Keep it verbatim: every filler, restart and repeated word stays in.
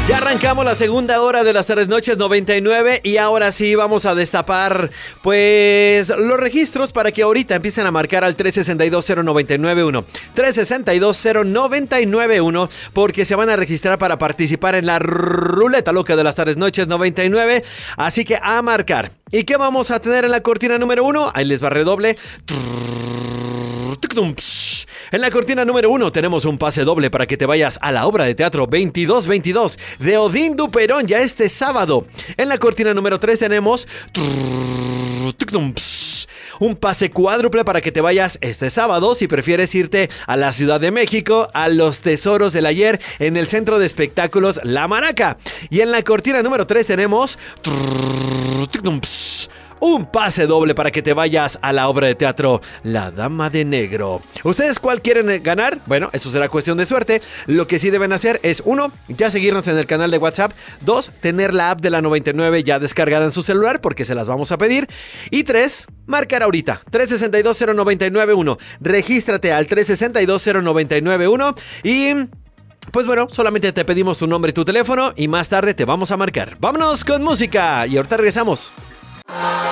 Ya arrancamos la segunda hora de las Tardes Noches noventa y nueve y ahora sí vamos a destapar pues los registros para que ahorita empiecen a marcar al tres seis dos cero nueve nueve uno. tres seis dos cero nueve nueve uno porque se van a registrar para participar en la ruleta loca de las Tardes Noches noventa y nueve. Así que a marcar. ¿Y qué vamos a tener en la cortina número uno? Ahí les va redoble. En la cortina número uno tenemos un pase doble para que te vayas a la obra de teatro veintidós veintidós de Odín Duperón ya este sábado. En la cortina número tres tenemos un pase cuádruple para que te vayas este sábado si prefieres irte a la Ciudad de México, a los Tesoros del Ayer en el Centro de Espectáculos La Maraca. Y en la cortina número tres tenemos un pase doble para que te vayas a la obra de teatro La Dama de Negro. ¿Ustedes cuál quieren ganar? Bueno, eso será cuestión de suerte. Lo que sí deben hacer es, uno, ya seguirnos en el canal de WhatsApp. Dos, tener la app de la noventa y nueve ya descargada en su celular porque se las vamos a pedir. Y tres, marcar ahorita tres seis dos cero nueve nueve uno. Regístrate al tres seis dos cero nueve nueve uno y... pues bueno, solamente te pedimos tu nombre y tu teléfono y más tarde te vamos a marcar. Vámonos con música y ahorita regresamos.